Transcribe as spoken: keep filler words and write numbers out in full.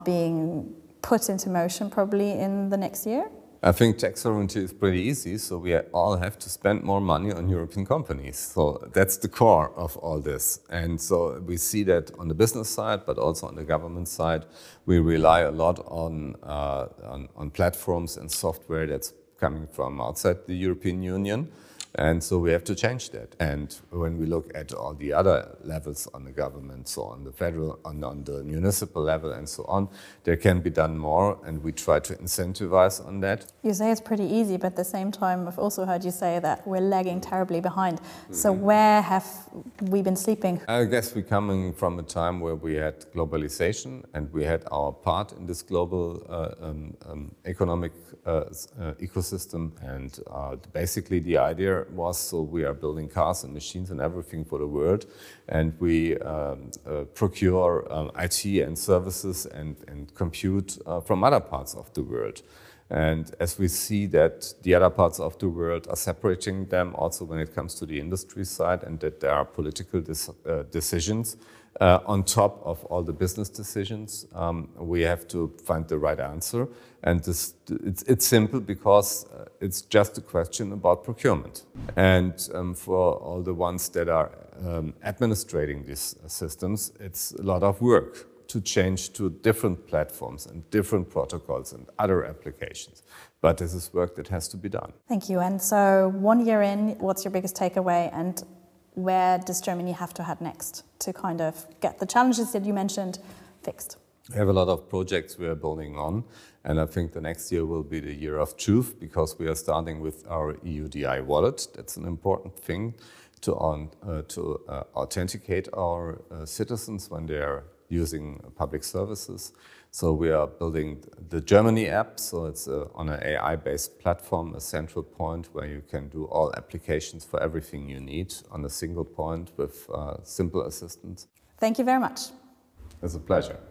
being put into motion probably in the next year? I think tax sovereignty is pretty easy, so we all have to spend more money on European companies. So that's the core of all this. And so we see that on the business side, but also on the government side, we rely a lot on, uh, on, on platforms and software that's coming from outside the European Union. And so we have to change that. And when we look at all the other levels on the government, so on the federal, on, on the municipal level and so on, there can be done more, and we try to incentivize on that. You say it's pretty easy, but at the same time, I've also heard you say that we're lagging terribly behind. Mm-hmm. So where have we been sleeping? I guess we're coming from a time where we had globalization, and we had our part in this global uh, um, um, economic uh, uh, ecosystem. And uh, basically the idea was, so we are building cars and machines and everything for the world, and we um, uh, procure um, I T and services and, and compute uh, from other parts of the world. And as we see that the other parts of the world are separating them also when it comes to the industry side, and that there are political dis uh, decisions uh, on top of all the business decisions, um, we have to find the right answer. And this, it's, it's simple because uh, it's just a question about procurement. And um, for all the ones that are um, administrating these systems, it's a lot of work to change to different platforms and different protocols and other applications. But this is work that has to be done. Thank you. And so one year in, what's your biggest takeaway, and where does Germany have to head next to kind of get the challenges that you mentioned fixed? We have a lot of projects we are building on, and I think the next year will be the year of truth, because we are starting with our E U D I wallet. That's an important thing to, on, uh, to uh, authenticate our uh, citizens when they are using public services. So we are building the Germany app, so it's a, on an A I-based platform, a central point where you can do all applications for everything you need on a single point with uh, simple assistance. Thank you very much. It's a pleasure.